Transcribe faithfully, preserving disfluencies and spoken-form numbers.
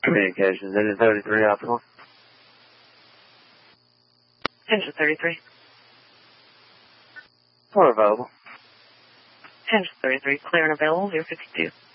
Communications, engine thirty-three, optimal. Engine thirty-three. Four available. Engine thirty-three, clear and available, zero fifty-two.